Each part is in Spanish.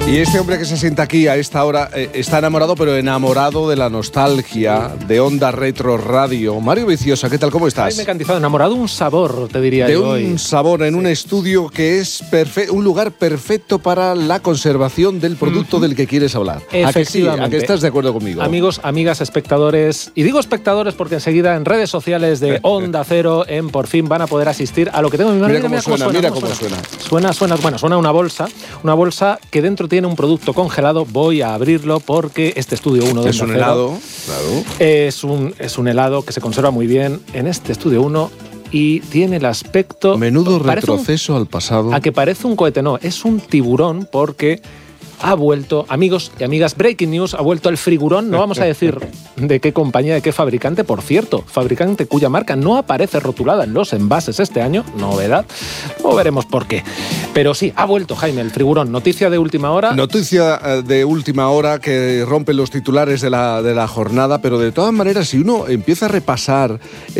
Y este hombre que se sienta aquí a esta hora está enamorado, pero enamorado de la nostalgia de Onda Retro Radio. Mario Viciosa, ¿qué tal? ¿Cómo estás? Ay, me he cantizado, enamorado de un sabor, te diría yo hoy. De un sabor en un estudio que es un lugar perfecto para la conservación del producto del que quieres hablar. Efectivamente. ¿A que estás de acuerdo conmigo? Amigos, amigas, espectadores, y digo espectadores porque enseguida en redes sociales de Onda Cero Por Fin van a poder asistir a lo que tengo en mi mano. Mira cómo suena. Suena una bolsa que dentro tiene un producto congelado. Voy a abrirlo porque este Estudio 1 de es un helado, claro. Es un helado que se conserva muy bien en este Estudio 1 y tiene el aspecto... Menudo retroceso al pasado. A que parece un cohete, no, es un tiburón porque... ha vuelto, amigos y amigas, breaking news, ha vuelto el frigurón, no vamos a decir de qué compañía, de qué fabricante, por cierto, fabricante cuya marca no aparece rotulada en los envases este año, novedad, o veremos por qué. Pero sí, ha vuelto, Jaime, el frigurón, noticia de última hora. Noticia de última hora que rompe los titulares de la jornada, pero de todas maneras, si uno empieza a repasar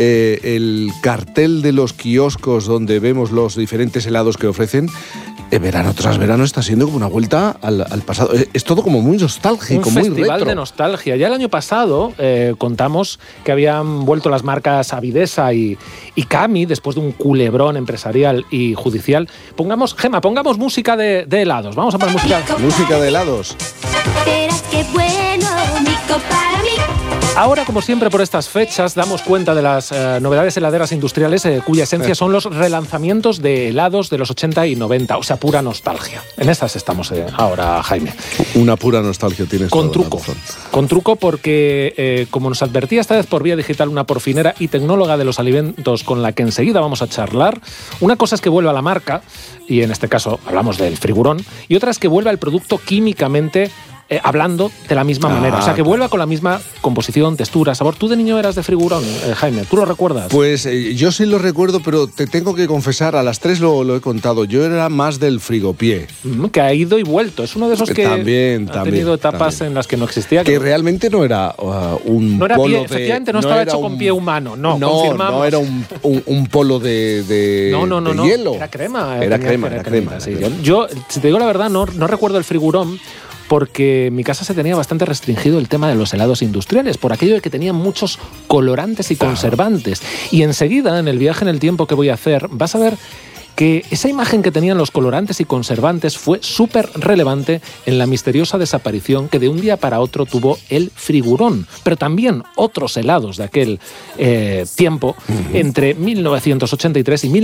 el cartel de los kioscos donde vemos los diferentes helados que ofrecen, verano tras verano está siendo como una vuelta al pasado. Es todo como muy nostálgico, muy retro. Un festival de nostalgia. Ya el año pasado contamos que habían vuelto las marcas Avidesa y Cami después de un culebrón empresarial y judicial. Pongamos música de helados. Vamos a poner música de helados. Verás qué bueno, Mico, para mí. Ahora, como siempre, por estas fechas, damos cuenta de las novedades heladeras industriales cuya esencia son los relanzamientos de helados de los 80 y 90, o sea, pura nostalgia. En estas estamos ahora, Jaime. Una pura nostalgia tienes. Con truco. Con truco porque, como nos advertía esta vez por vía digital una porfinera y tecnóloga de los alimentos con la que enseguida vamos a charlar, una cosa es que vuelva a la marca, y en este caso hablamos del frigurón, y otra es que vuelva el producto químicamente hablando de la misma manera, o sea, que vuelva con la misma composición, textura, sabor. ¿Tú de niño eras de frigurón, Jaime? ¿Tú lo recuerdas? Pues yo sí lo recuerdo, pero te tengo que confesar, a las 3 lo he contado, yo era más del frigopié. Que ha ido y vuelto, es uno de esos que también, ha tenido etapas en las que no existía. Que realmente no era un no era polo pie, efectivamente, no estaba hecho con pie humano, confirmamos. No era un polo de hielo. Era crema. Era crema. Sí. Yo, si te digo la verdad, no recuerdo el frigurón, porque en mi casa se tenía bastante restringido el tema de los helados industriales, por aquello de que tenían muchos colorantes y conservantes. Y enseguida, en el viaje en el tiempo que voy a hacer, vas a ver que esa imagen que tenían los colorantes y conservantes fue súper relevante en la misteriosa desaparición que de un día para otro tuvo el frigurón, pero también otros helados de aquel tiempo, entre 1983 y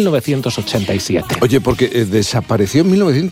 1987. Oye, porque desapareció en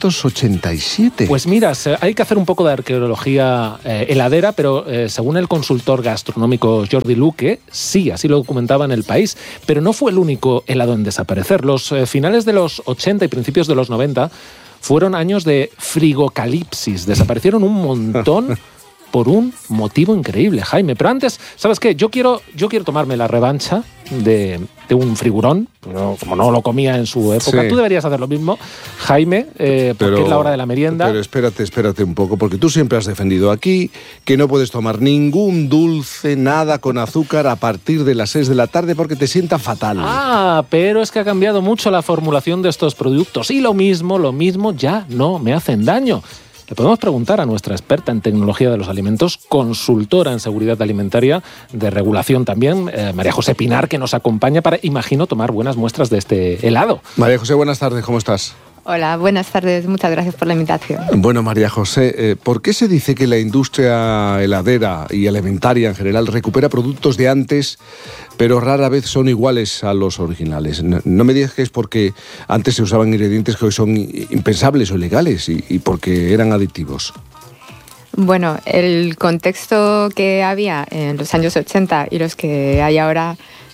1987. Pues mira, hay que hacer un poco de arqueología heladera, pero según el consultor gastronómico Jordi Luque, sí, así lo documentaba en El País, pero no fue el único helado en desaparecer. Los finales de los 80 y principios de los 90 fueron años de frigocalipsis. Desaparecieron un montón por un motivo increíble, Jaime. Pero antes, ¿sabes qué? Yo quiero tomarme la revancha de un frigurón, pero como no lo comía en su época, tú deberías hacer lo mismo, Jaime, porque es la hora de la merienda. Pero espérate un poco, porque tú siempre has defendido aquí que no puedes tomar ningún dulce, nada con azúcar a partir de las 6 de la tarde porque te sienta fatal. Pero es que ha cambiado mucho la formulación de estos productos y lo mismo ya no me hacen daño. Le podemos preguntar a nuestra experta en tecnología de los alimentos, consultora en seguridad alimentaria, de regulación también, María José Pinar, que nos acompaña para, imagino, tomar buenas muestras de este helado. María José, buenas tardes, ¿cómo estás? Hola, buenas tardes, muchas gracias por la invitación. Bueno, María José, ¿por qué se dice que la industria heladera y alimentaria en general recupera productos de antes, pero rara vez son iguales a los originales? No me digas que es porque antes se usaban ingredientes que hoy son impensables o ilegales y porque eran aditivos. Bueno, el contexto que había en los años 80 y los que hay ahora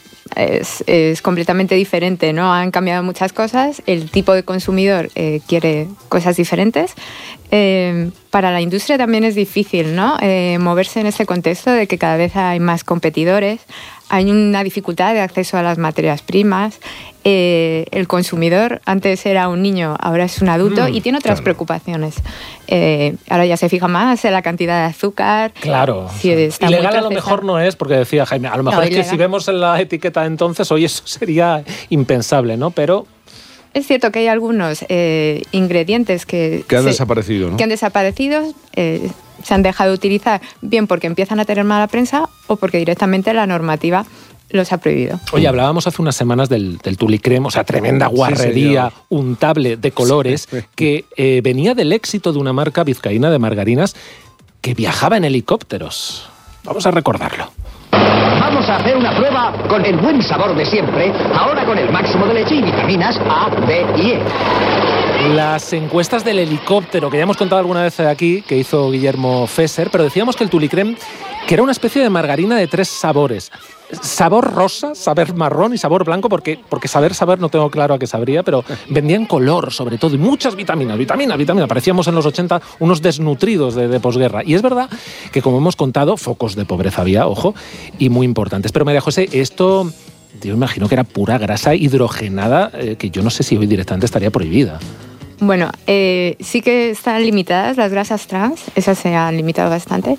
es completamente diferente, ¿no? Han cambiado muchas cosas, el tipo de consumidor quiere cosas diferentes. Para la industria también es difícil, ¿no? Moverse en ese contexto de que cada vez hay más competidores, hay una dificultad de acceso a las materias primas. El consumidor antes era un niño, ahora es un adulto y tiene otras preocupaciones. Ahora ya se fija más en la cantidad de azúcar. Claro. Si está ilegal a lo mejor no es, porque decía Jaime, a lo mejor es que si vemos en la etiqueta entonces, hoy eso sería impensable, ¿no? Pero Es cierto que hay algunos ingredientes que han desaparecido, ¿no? Que han desaparecido, se han dejado de utilizar, bien porque empiezan a tener mala prensa o porque directamente la normativa los ha prohibido. Oye, hablábamos hace unas semanas del Tulicrem, o sea, tremenda guarrería untable de colores que venía del éxito de una marca vizcaína de margarinas que viajaba en helicópteros. Vamos a recordarlo. Vamos a hacer una prueba con el buen sabor de siempre, ahora con el máximo de leche y vitaminas A, B y E. Las encuestas del helicóptero, que ya hemos contado alguna vez aquí, que hizo Guillermo Fesser, pero decíamos que el Tulicrem, que era una especie de margarina de 3 sabores. Sabor rosa, sabor marrón y sabor blanco, porque saber no tengo claro a qué sabría, pero vendían color sobre todo y muchas vitaminas. Parecíamos en los 80 unos desnutridos de posguerra. Y es verdad que, como hemos contado, focos de pobreza había, ojo, y muy importantes. Pero María José, esto yo imagino que era pura grasa hidrogenada, que yo no sé si hoy directamente estaría prohibida. Bueno, sí que están limitadas las grasas trans, esas se han limitado bastante,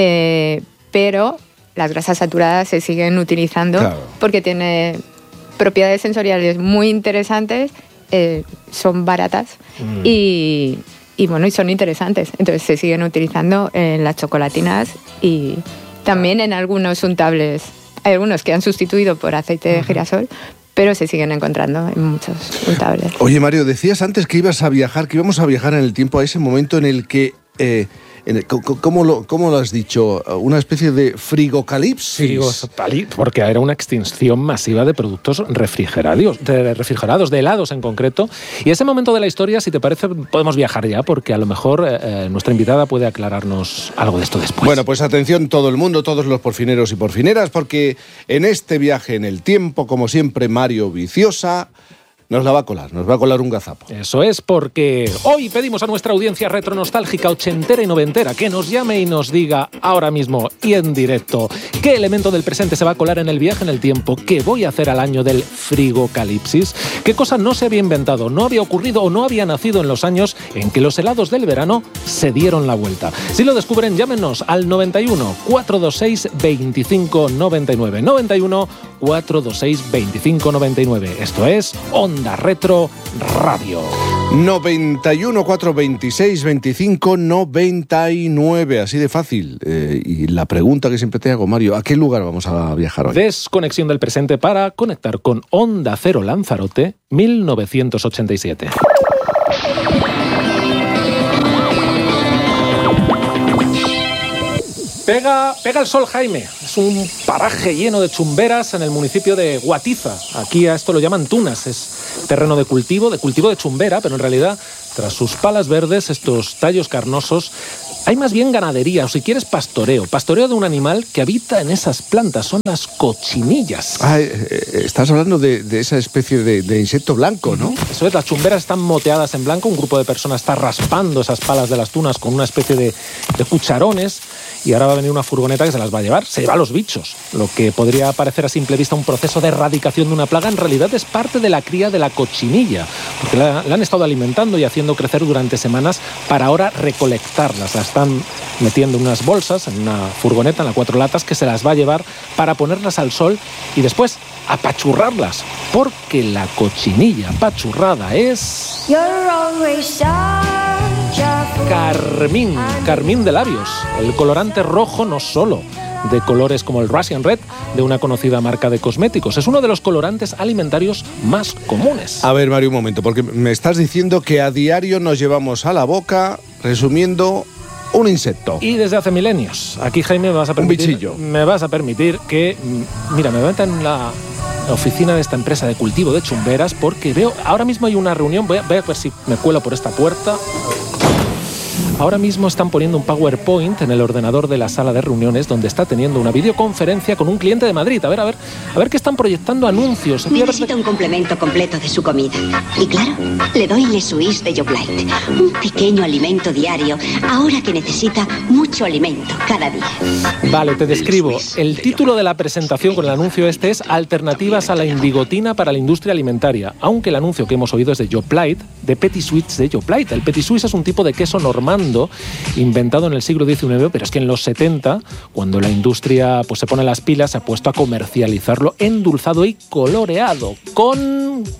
pero las grasas saturadas se siguen utilizando, claro, porque tiene propiedades sensoriales muy interesantes, son baratas y son interesantes. Entonces se siguen utilizando en las chocolatinas y también en algunos untables. Hay algunos que han sustituido por aceite de girasol, pero se siguen encontrando en muchos untables. Oye, Mario, decías antes que íbamos a viajar en el tiempo a ese momento en el que... ¿Cómo lo has dicho? ¿Una especie de frigocalipsis? Porque era una extinción masiva de productos refrigerados, de helados en concreto. Y ese momento de la historia, si te parece, podemos viajar ya, porque a lo mejor nuestra invitada puede aclararnos algo de esto después. Bueno, pues atención todo el mundo, todos los porfineros y porfineras, porque en este viaje en el tiempo, como siempre, Mario Viciosa nos va a colar un gazapo. Eso es, porque hoy pedimos a nuestra audiencia retronostálgica, ochentera y noventera que nos llame y nos diga ahora mismo y en directo qué elemento del presente se va a colar en el viaje en el tiempo, qué voy a hacer al año del frigocalipsis, qué cosa no se había inventado, no había ocurrido o no había nacido en los años en que los helados del verano se dieron la vuelta. Si lo descubren, llámenos al 91 426 25 99. 91 426 25 99. Esto es Onda Retro Radio. 91 426 25 99, así de fácil. Y la pregunta que siempre te hago, Mario, ¿a qué lugar vamos a viajar hoy? Desconexión del presente para conectar con Onda Cero Lanzarote, 1987. Pega el sol, Jaime. Es un paraje lleno de chumberas en el municipio de Guatiza. Aquí a esto lo llaman tunas. Es terreno de cultivo de chumbera, pero en realidad, tras sus palas verdes, estos tallos carnosos, hay más bien ganadería, o si quieres pastoreo de un animal que habita en esas plantas, son las cochinillas. Estás hablando de esa especie de insecto blanco, ¿no? Eso es, las chumberas están moteadas en blanco, un grupo de personas está raspando esas palas de las tunas con una especie de cucharones, y ahora va a venir una furgoneta que se las va a llevar, se lleva a los bichos. Lo que podría parecer a simple vista un proceso de erradicación de una plaga, en realidad es parte de la cría de la cochinilla, porque la han estado alimentando y haciendo crecer durante semanas para ahora recolectarlas. Las están metiendo en unas bolsas, en una furgoneta, en la 4 latas, que se las va a llevar para ponerlas al sol y después apachurrarlas, porque la cochinilla apachurrada es... carmín de labios. El colorante rojo no solo de colores como el Russian Red de una conocida marca de cosméticos, es uno de los colorantes alimentarios más comunes. A ver, Mario, un momento, porque me estás diciendo que a diario nos llevamos a la boca, resumiendo, un insecto. Y desde hace milenios. Aquí, Jaime, me vas a permitir... Un bichillo. Me vas a permitir que... Mira, me metan en la oficina de esta empresa de cultivo de chumberas, porque veo... Ahora mismo hay una reunión, voy a ver si me cuelo por esta puerta. Ahora mismo están poniendo un PowerPoint en el ordenador de la sala de reuniones donde está teniendo una videoconferencia con un cliente de Madrid. A ver qué están proyectando anuncios. Necesita un complemento completo de su comida. Y claro, le doy Le Suisse de Yoplait. Un pequeño alimento diario, ahora que necesita mucho alimento cada día. Vale, te describo. El título de la presentación con el anuncio este es Alternativas a la indigotina para la industria alimentaria. Aunque el anuncio que hemos oído es de Yoplait, de Petit Suisse de Yoplait. El Petit Suisse es un tipo de queso normando inventado en el siglo XIX, pero es que en los 70, cuando la industria pues se pone las pilas, se ha puesto a comercializarlo endulzado y coloreado con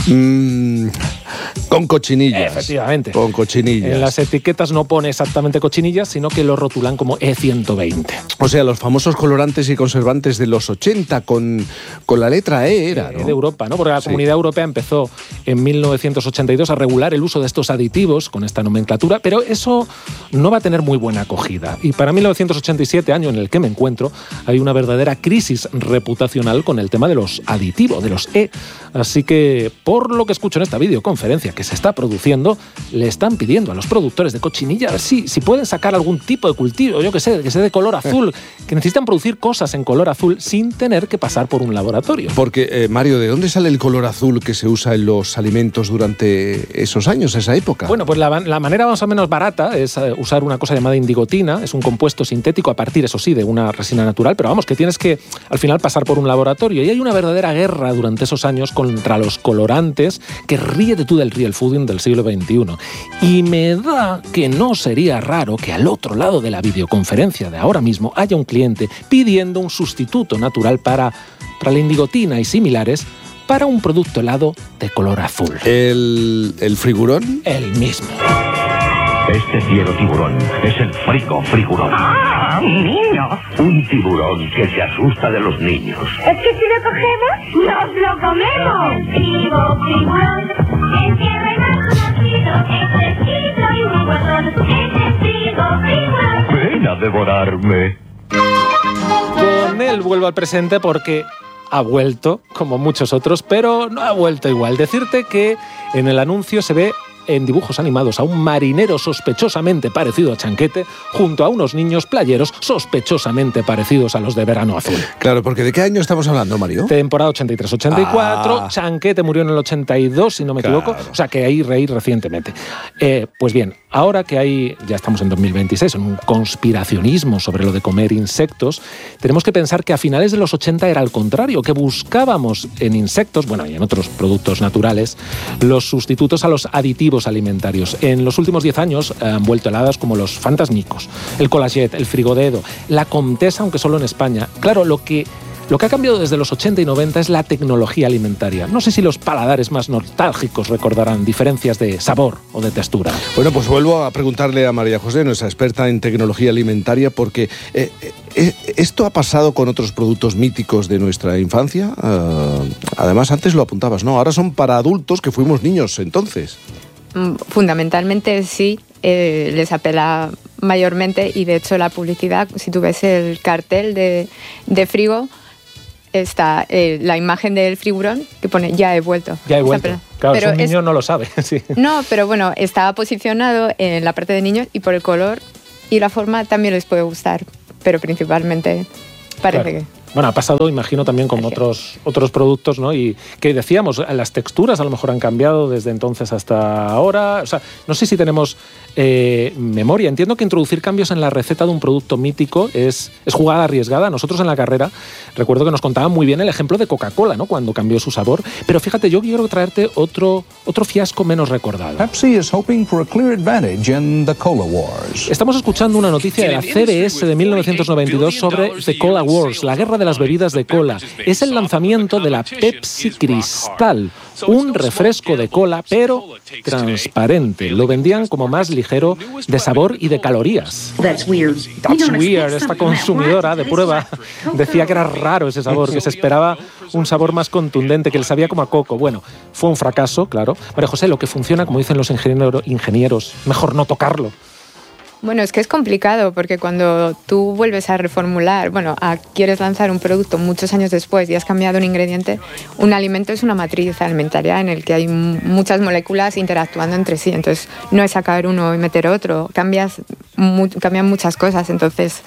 Con cochinillas. Efectivamente. Con cochinillas. En las etiquetas no pone exactamente cochinillas, sino que lo rotulan como E120. O sea, los famosos colorantes y conservantes de los 80 con la letra E era, ¿no? De Europa, ¿no? Porque la Comunidad Europea empezó en 1982 a regular el uso de estos aditivos con esta nomenclatura, pero eso no va a tener muy buena acogida. Y para 1987, año en el que me encuentro, hay una verdadera crisis reputacional con el tema de los aditivos, de los E. Así que, por lo que escucho en esta videoconferencia que se está produciendo, le están pidiendo a los productores de cochinilla a ver si pueden sacar algún tipo de cultivo, yo que sé de color azul, que necesitan producir cosas en color azul sin tener que pasar por un laboratorio. Porque, Mario, ¿de dónde sale el color azul que se usa en los alimentos durante esos años, esa época? Bueno, pues la manera más o menos barata es usar una cosa llamada indigotina, es un compuesto sintético a partir, eso sí, de una resina natural, pero vamos, que tienes que al final pasar por un laboratorio. Y hay una verdadera guerra durante esos años contra los colorantes que ríete tú del real fooding del siglo XXI. Y me da que no sería raro que al otro lado de la videoconferencia de ahora mismo haya un cliente pidiendo un sustituto natural para la indigotina y similares para un producto helado de color azul. ¿El frigurón? El mismo. Este fiero tiburón es el frigurón. ¡Ah, un niño! Un tiburón que se asusta de los niños. Es que si lo cogemos, ¡nos lo comemos! Tiburón, en tierra y mar conocido, es fresquito y muy guardón, es tiburón. Ven a devorarme. Con él vuelvo al presente porque ha vuelto, como muchos otros, pero no ha vuelto igual. Decirte que en el anuncio se ve en dibujos animados a un marinero sospechosamente parecido a Chanquete junto a unos niños playeros sospechosamente parecidos a los de Verano Azul. Claro, porque ¿de qué año estamos hablando, Mario? Temporada 83-84, Chanquete murió en el 82, si no me equivoco, o sea que ahí reí recientemente. Pues bien, ahora que ya estamos en 2026, en un conspiracionismo sobre lo de comer insectos, tenemos que pensar que a finales de los 80 era al contrario, que buscábamos en insectos, bueno, y en otros productos naturales, los sustitutos a los aditivos alimentarios. En los últimos 10 años han vuelto heladas como los fantasmicos, el Collaget, el Frigodedo, la Comtesa, aunque solo en España. Claro, lo que ha cambiado desde los 80 y 90 es la tecnología alimentaria. No sé si los paladares más nostálgicos recordarán diferencias de sabor o de textura. Bueno, pues vuelvo a preguntarle a María José, nuestra experta en tecnología alimentaria, porque ¿esto ha pasado con otros productos míticos de nuestra infancia? Además, antes lo apuntabas, ¿no? Ahora son para adultos que fuimos niños entonces. Fundamentalmente sí, les apela mayormente y de hecho la publicidad, si tú ves el cartel de Frigo, está la imagen del frigurón que pone ya he vuelto. Ya he vuelto. Claro, pero un niño no lo sabe. Sí. No, pero bueno, está posicionado en la parte de niños y por el color y la forma también les puede gustar, pero principalmente parece que... Bueno, ha pasado, imagino, también con otros productos, ¿no? Y que decíamos, las texturas a lo mejor han cambiado desde entonces hasta ahora. O sea, no sé si tenemos memoria. Entiendo que introducir cambios en la receta de un producto mítico es jugada arriesgada. Nosotros en la carrera, recuerdo que nos contaban muy bien el ejemplo de Coca-Cola, ¿no? Cuando cambió su sabor. Pero fíjate, yo quiero traerte otro fiasco menos recordado. Pepsi is hoping for a clear advantage in the Cola Wars. Estamos escuchando una noticia de la CBS de 1992 sobre The Cola Wars, la guerra de las bebidas de cola. Es el lanzamiento de la Pepsi Cristal, un refresco de cola, pero transparente. Lo vendían como más ligero de sabor y de calorías. That's weird. Esta consumidora de prueba decía que era raro ese sabor, que se esperaba un sabor más contundente, que le sabía como a coco. Bueno, fue un fracaso, claro. María José, lo que funciona, como dicen los ingenieros, mejor no tocarlo. Bueno, es que es complicado porque cuando tú vuelves a reformular, quieres lanzar un producto muchos años después y has cambiado un ingrediente, un alimento es una matriz alimentaria en el que hay muchas moléculas interactuando entre sí. Entonces, no es sacar uno y meter otro, cambian muchas cosas. Entonces,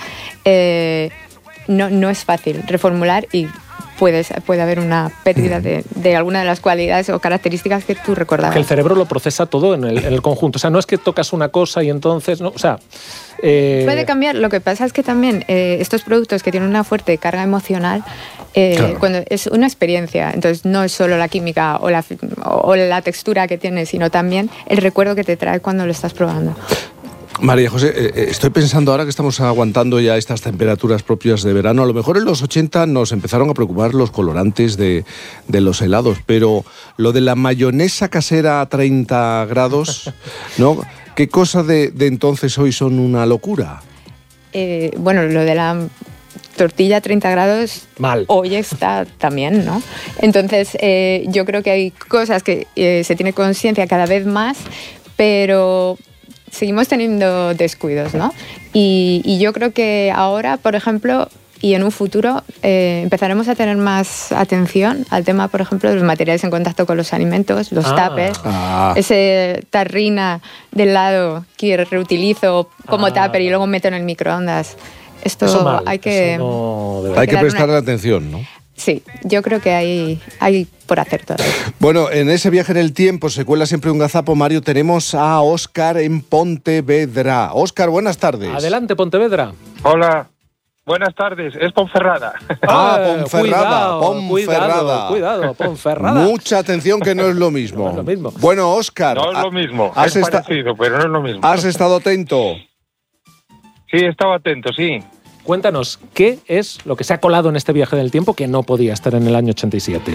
no es fácil reformular y puede haber una pérdida de alguna de las cualidades o características que tú recordabas. Que el cerebro lo procesa todo en el conjunto. O sea, no es que tocas una cosa y entonces... No, o sea, puede cambiar. Lo que pasa es que también estos productos que tienen una fuerte carga emocional, claro, cuando es una experiencia, entonces no es solo la química o la textura que tiene, sino también el recuerdo que te trae cuando lo estás probando. María José, estoy pensando ahora que estamos aguantando ya estas temperaturas propias de verano, a lo mejor en los 80 nos empezaron a preocupar los colorantes de los helados, pero lo de la mayonesa casera a 30 grados, ¿no? ¿Qué cosas de entonces hoy son una locura? Bueno, lo de la tortilla a 30 grados mal. Hoy está también, ¿no? Entonces, yo creo que hay cosas que se tiene conciencia cada vez más, pero seguimos teniendo descuidos, ¿no? Y yo creo que ahora, por ejemplo, y en un futuro, empezaremos a tener más atención al tema, por ejemplo, de los materiales en contacto con los alimentos, los tuppers, ese tarrina de helado que reutilizo como tupper y luego meto en el microondas. Esto hay que prestarle atención, ¿no? Sí, yo creo que hay por hacer todavía. Bueno, en ese viaje en el tiempo se cuela siempre un gazapo, Mario. Tenemos a Óscar en Pontevedra. Óscar, buenas tardes. Adelante, Pontevedra. Hola, buenas tardes. Es Ponferrada. Ponferrada. Cuidado, Ponferrada. Mucha atención, que no es lo mismo. No es lo mismo. Bueno, Óscar. No es lo mismo. Es parecido, pero no es lo mismo. ¿Has estado atento? Sí, estaba atento, sí. Cuéntanos, ¿qué es lo que se ha colado en este viaje del tiempo que no podía estar en el año 87?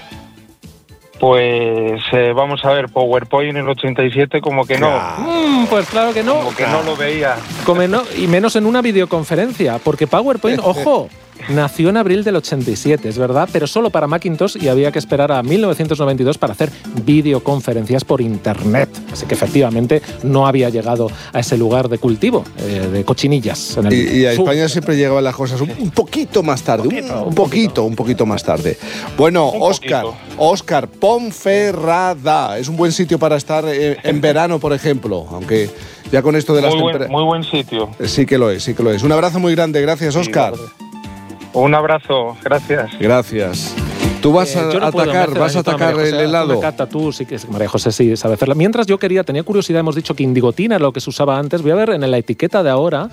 Pues vamos a ver, PowerPoint en el 87 como que no. Pues claro que no. Como que no lo veía. Y menos en una videoconferencia, porque PowerPoint, ojo, nació en abril del 87, es verdad, pero solo para Macintosh y había que esperar a 1992 para hacer videoconferencias por Internet. Así que efectivamente no había llegado a ese lugar de cultivo, de cochinillas. En el y a España siempre llegaban las cosas un poquito más tarde, un poquito más tarde. Bueno, Óscar, Ponferrada, es un buen sitio para estar en verano, por ejemplo, aunque ya con esto de las temperaturas... Muy buen sitio. Sí que lo es. Un abrazo muy grande, gracias, Óscar. Un abrazo, gracias. Gracias. Tú vas a atacar el helado. Tú sí que María José sí sabe hacerla. Mientras tenía curiosidad, hemos dicho que indigotina es lo que se usaba antes. Voy a ver en la etiqueta de ahora.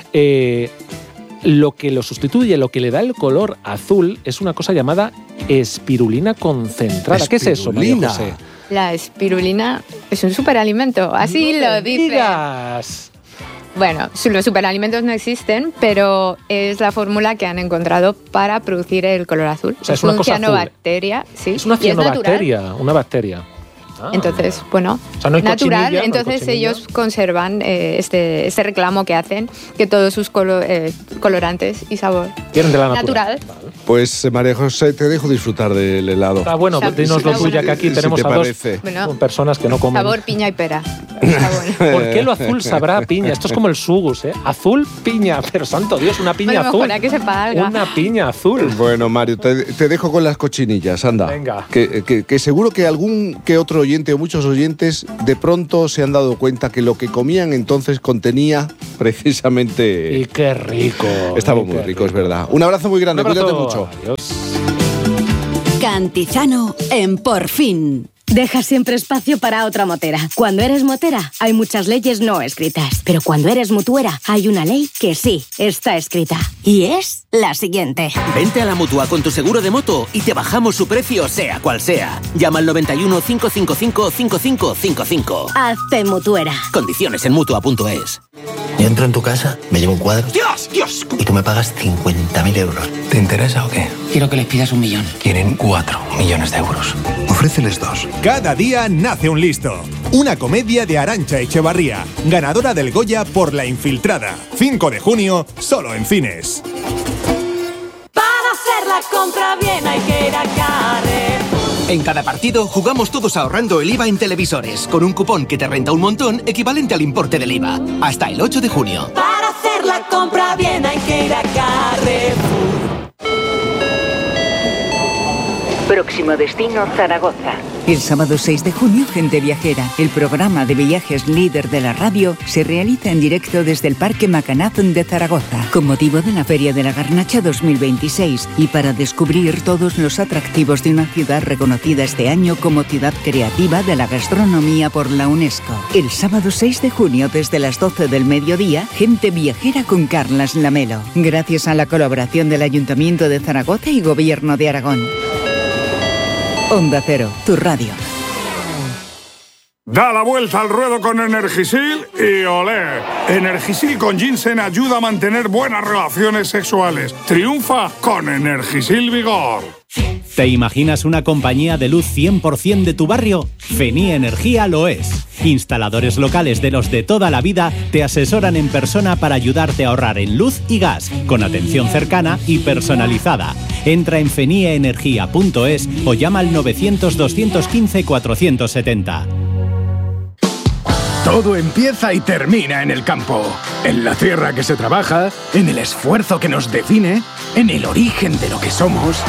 Lo que lo sustituye, lo que le da el color azul, es una cosa llamada espirulina concentrada. ¿Qué es eso, María José? La espirulina es un superalimento, así lo dice. Bueno, los superalimentos no existen, pero es la fórmula que han encontrado para producir el color azul. O sea, es una cosa cianobacteria, sí. Es una cianobacteria, una bacteria. Entonces, bueno, o sea, no hay natural. Entonces ellos conservan este reclamo que hacen, que todos sus colorantes y sabor vienen de la natural. Pues María José, te dejo disfrutar del helado. Bueno, dinos lo tuyo, que aquí tenemos a dos personas que no comen. Sabor piña y pera. ¿Por qué lo azul sabrá a piña? Esto es como el sugus, ¿eh? Azul, piña. Pero santo Dios, una piña azul. Que sepa algo. Una piña azul. Bueno, Mario, te dejo con las cochinillas, anda. Venga. Que seguro que algún que otro oyente o muchos oyentes de pronto se han dado cuenta que lo que comían entonces contenía precisamente... Y qué rico. Estaba muy rico, es verdad. Un abrazo muy grande, cuídate mucho. Adiós. Cantizano en Por Fin. Deja siempre espacio para otra motera. Cuando eres motera, hay muchas leyes no escritas. Pero cuando eres mutuera, hay una ley que sí está escrita. Y es la siguiente. Vente a la Mutua con tu seguro de moto y te bajamos su precio sea cual sea. Llama al 91 555 5555. Hazte mutuera. Condiciones en Mutua.es. Yo entro en tu casa, me llevo un cuadro. ¡Dios! Y tú me pagas 50.000 euros. ¿Te interesa o qué? Quiero que les pidas 1 millón. Quieren 4 millones de euros. Ofréceles 2. Cada día nace un listo. Una comedia de Arantxa Echevarría, ganadora del Goya por La Infiltrada. 5 de junio, solo en cines. Para hacer la compra bien hay que ir a Carrefour. En cada partido jugamos todos ahorrando el IVA en televisores, con un cupón que te renta un montón equivalente al importe del IVA. Hasta el 8 de junio. Para hacer la compra bien hay que ir a Carrefour. Próximo destino, Zaragoza. El sábado 6 de junio, Gente Viajera, el programa de viajes líder de la radio, se realiza en directo desde el Parque Macanaz de Zaragoza, con motivo de la Feria de la Garnacha 2026 y para descubrir todos los atractivos de una ciudad reconocida este año como ciudad creativa de la gastronomía por la UNESCO. El sábado 6 de junio, desde las 12 del mediodía, Gente Viajera con Carlas Lamelo, gracias a la colaboración del Ayuntamiento de Zaragoza y Gobierno de Aragón. Onda Cero, tu radio. Da la vuelta al ruedo con Energisil y olé. Energisil con ginseng ayuda a mantener buenas relaciones sexuales. Triunfa con Energisil Vigor. ¿Te imaginas una compañía de luz 100% de tu barrio? Fenía Energía lo es. Instaladores locales de los de toda la vida te asesoran en persona para ayudarte a ahorrar en luz y gas, con atención cercana y personalizada. Entra en feniaenergia.es o llama al 900-215-470. Todo empieza y termina en el campo, en la tierra que se trabaja, en el esfuerzo que nos define, en el origen de lo que somos.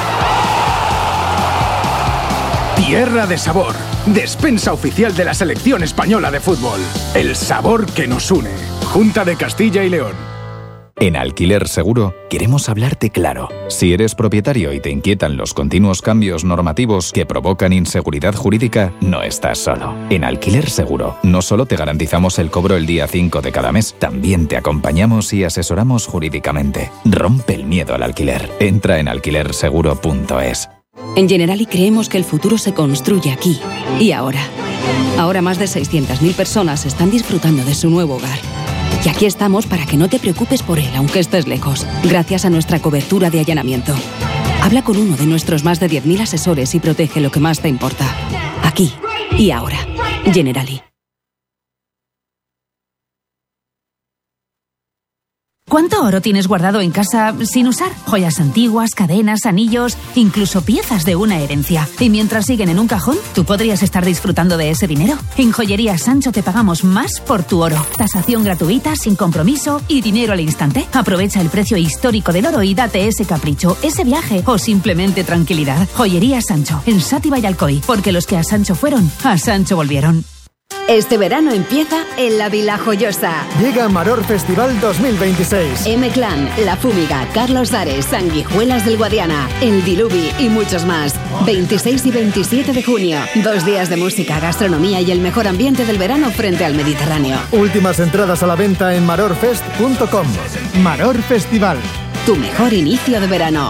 Tierra de Sabor, despensa oficial de la selección española de fútbol. El sabor que nos une. Junta de Castilla y León. En Alquiler Seguro queremos hablarte claro. Si eres propietario y te inquietan los continuos cambios normativos que provocan inseguridad jurídica, no estás solo. En Alquiler Seguro no solo te garantizamos el cobro el día 5 de cada mes, también te acompañamos y asesoramos jurídicamente. Rompe el miedo al alquiler. Entra en alquilerseguro.es. En Generali creemos que el futuro se construye aquí y ahora. Ahora más de 600.000 personas están disfrutando de su nuevo hogar. Y aquí estamos para que no te preocupes por él, aunque estés lejos, gracias a nuestra cobertura de allanamiento. Habla con uno de nuestros más de 10.000 asesores y protege lo que más te importa. Aquí y ahora. Generali. ¿Cuánto oro tienes guardado en casa sin usar? Joyas antiguas, cadenas, anillos, incluso piezas de una herencia. Y mientras siguen en un cajón, tú podrías estar disfrutando de ese dinero. En Joyería Sancho te pagamos más por tu oro. Tasación gratuita, sin compromiso y dinero al instante. Aprovecha el precio histórico del oro y date ese capricho, ese viaje o simplemente tranquilidad. Joyería Sancho, en Sátiva y Alcoy, porque los que a Sancho fueron, a Sancho volvieron. Este verano empieza en la Vila Joyosa. Llega Maror Festival 2026. M-Clan, La Fúmiga, Carlos Dares, Sanguijuelas del Guadiana, El Diluvi y muchos más. 26 y 27 de junio. 2 días de música, gastronomía y el mejor ambiente del verano frente al Mediterráneo. Últimas entradas a la venta en marorfest.com. Maror Festival. Tu mejor inicio de verano.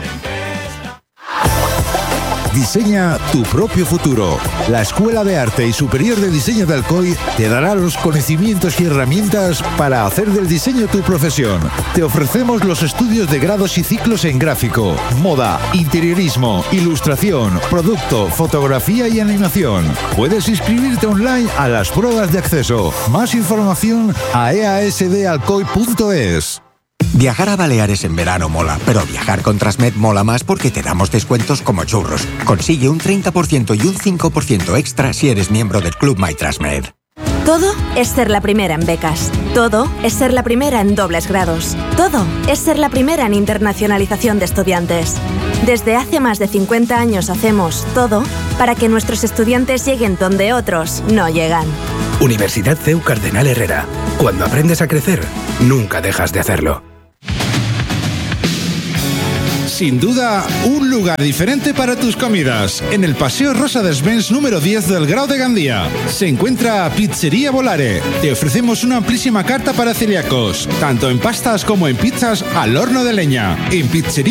Diseña tu propio futuro. La Escuela de Arte y Superior de Diseño de Alcoy te dará los conocimientos y herramientas para hacer del diseño tu profesión. Te ofrecemos los estudios de grados y ciclos en gráfico, moda, interiorismo, ilustración, producto, fotografía y animación. Puedes inscribirte online a las pruebas de acceso. Más información a easdalcoy.es. Viajar a Baleares en verano mola, pero viajar con Transmed mola más porque te damos descuentos como churros. Consigue un 30% y un 5% extra si eres miembro del Club MyTransmed. Todo es ser la primera en becas. Todo es ser la primera en dobles grados. Todo es ser la primera en internacionalización de estudiantes. Desde hace más de 50 años hacemos todo para que nuestros estudiantes lleguen donde otros no llegan. Universidad CEU Cardenal Herrera. Cuando aprendes a crecer, nunca dejas de hacerlo. Sin duda, un lugar diferente para tus comidas. En el Paseo Rosa Desvens número 10 del Grau de Gandía se encuentra Pizzería Volare. Te ofrecemos una amplísima carta para celíacos, tanto en pastas como en pizzas al horno de leña. En Pizzería